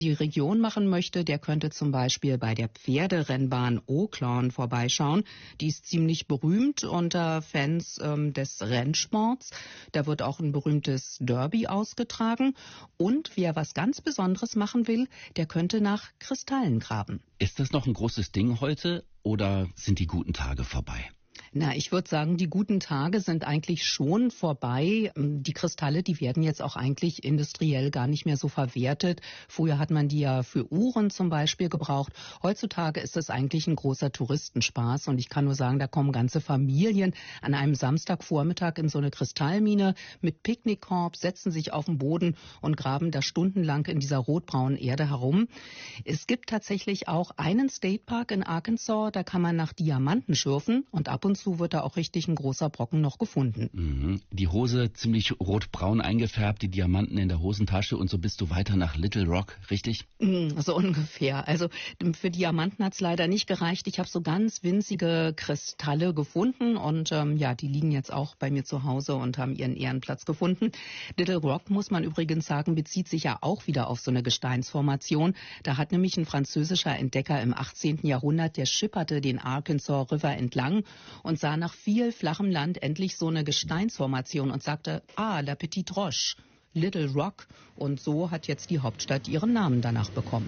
die Region machen möchte, der könnte zum Beispiel bei der Pferderennbahn Oaklawn vorbeischauen. Die ist ziemlich berühmt unter Fans des Rennsports. Da wird auch ein berühmtes Derby ausgetragen. Und wer was ganz Besonderes machen will, der könnte nach Kristallen graben. Ist das noch ein großes Ding heute oder sind die guten Tage vorbei? Na, ich würde sagen, die guten Tage sind eigentlich schon vorbei. Die Kristalle, die werden jetzt auch eigentlich industriell gar nicht mehr so verwertet. Früher hat man die ja für Uhren zum Beispiel gebraucht. Heutzutage ist es eigentlich ein großer Touristenspaß. Und ich kann nur sagen, da kommen ganze Familien an einem Samstagvormittag in so eine Kristallmine mit Picknickkorb, setzen sich auf den Boden und graben da stundenlang in dieser rotbraunen Erde herum. Es gibt tatsächlich auch einen Statepark in Arkansas, da kann man nach Diamanten schürfen und ab und zu wird da auch richtig ein großer Brocken noch gefunden. Mhm. Die Hose ziemlich rotbraun eingefärbt, die Diamanten in der Hosentasche und so bist du weiter nach Little Rock, richtig? So ungefähr. Also für Diamanten hat es leider nicht gereicht. Ich habe so ganz winzige Kristalle gefunden und die liegen jetzt auch bei mir zu Hause und haben ihren Ehrenplatz gefunden. Little Rock, muss man übrigens sagen, bezieht sich ja auch wieder auf so eine Gesteinsformation. Da hat nämlich ein französischer Entdecker im 18. Jahrhundert, der schipperte den Arkansas River entlang und sah nach viel flachem Land endlich so eine Gesteinsformation und sagte, la Petite Roche, Little Rock. Und so hat jetzt die Hauptstadt ihren Namen danach bekommen.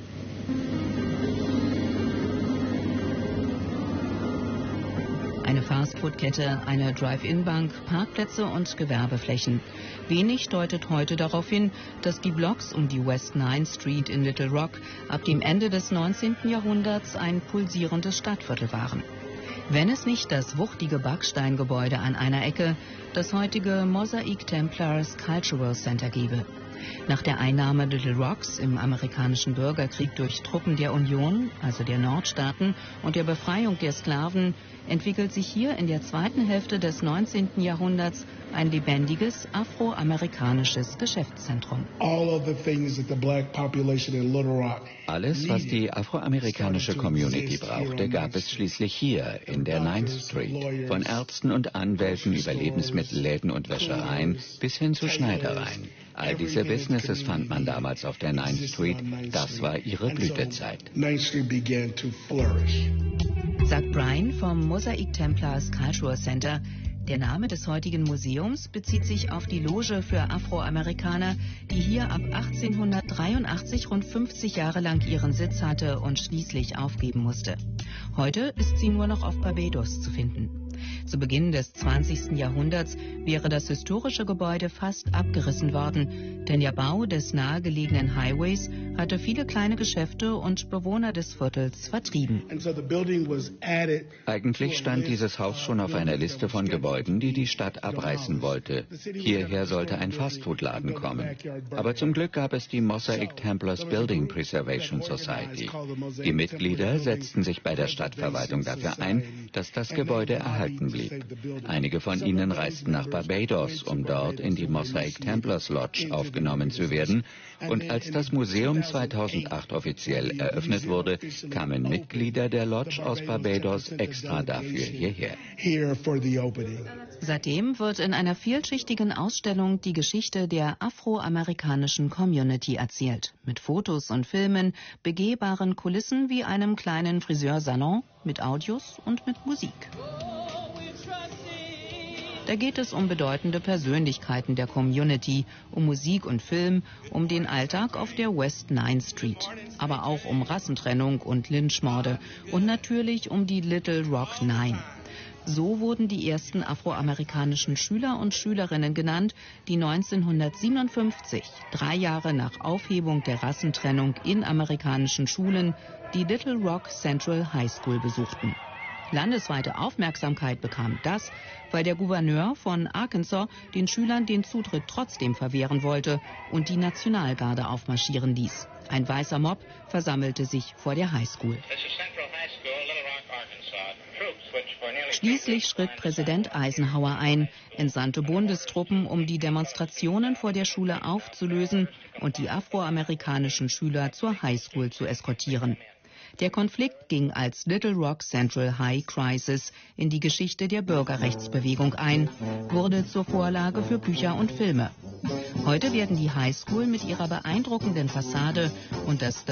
Eine Fastfood-Kette, eine Drive-In-Bank, Parkplätze und Gewerbeflächen. Wenig deutet heute darauf hin, dass die Blocks um die West 9 Street in Little Rock ab dem Ende des 19. Jahrhunderts ein pulsierendes Stadtviertel waren. Wenn es nicht das wuchtige Backsteingebäude an einer Ecke, das heutige Mosaic Templars Cultural Center gäbe. Nach der Einnahme Little Rocks im amerikanischen Bürgerkrieg durch Truppen der Union, also der Nordstaaten, und der Befreiung der Sklaven, entwickelt sich hier in der zweiten Hälfte des 19. Jahrhunderts ein lebendiges afroamerikanisches Geschäftszentrum. Alles, was die afroamerikanische Community brauchte, gab es schließlich hier in der 9th Street. Von Ärzten und Anwälten über Lebensmittelläden und Wäschereien bis hin zu Schneidereien. All diese Businesses fand man damals auf der 9th Street. Das war ihre Blütezeit. Sagt Brian vom Mosaic Templars Cultural Center. Der Name des heutigen Museums bezieht sich auf die Loge für Afroamerikaner, die hier ab 1883 rund 50 Jahre lang ihren Sitz hatte und schließlich aufgeben musste. Heute ist sie nur noch auf Barbados zu finden. Zu Beginn des 20. Jahrhunderts wäre das historische Gebäude fast abgerissen worden, denn der Bau des nahegelegenen Highways hatte viele kleine Geschäfte und Bewohner des Viertels vertrieben. Eigentlich stand dieses Haus schon auf einer Liste von Gebäuden, die die Stadt abreißen wollte. Hierher sollte ein Fastfood-Laden kommen. Aber zum Glück gab es die Mosaic Templars Building Preservation Society. Die Mitglieder setzten sich bei der Stadtverwaltung dafür ein, dass das Gebäude erhalten blieb. Einige von ihnen reisten nach Barbados, um dort in die Mosaic Templars Lodge aufgenommen zu werden. Und als das Museum 2008 offiziell eröffnet wurde, kamen Mitglieder der Lodge aus Barbados extra dafür hierher. Seitdem wird in einer vielschichtigen Ausstellung die Geschichte der afroamerikanischen Community erzählt. Mit Fotos und Filmen, begehbaren Kulissen wie einem kleinen Friseursalon, mit Audios und mit Musik. Da geht es um bedeutende Persönlichkeiten der Community, um Musik und Film, um den Alltag auf der West 9 Street, aber auch um Rassentrennung und Lynchmorde und natürlich um die Little Rock 9. So wurden die ersten afroamerikanischen Schüler und Schülerinnen genannt, die 1957, 3 Jahre nach Aufhebung der Rassentrennung in amerikanischen Schulen, die Little Rock Central High School besuchten. Landesweite Aufmerksamkeit bekam das, weil der Gouverneur von Arkansas den Schülern den Zutritt trotzdem verwehren wollte und die Nationalgarde aufmarschieren ließ. Ein weißer Mob versammelte sich vor der Highschool. Schließlich schritt Präsident Eisenhower ein, entsandte Bundestruppen, um die Demonstrationen vor der Schule aufzulösen und die afroamerikanischen Schüler zur Highschool zu eskortieren. Der Konflikt ging als Little Rock Central High Crisis in die Geschichte der Bürgerrechtsbewegung ein, wurde zur Vorlage für Bücher und Filme. Heute werden die High School mit ihrer beeindruckenden Fassade und das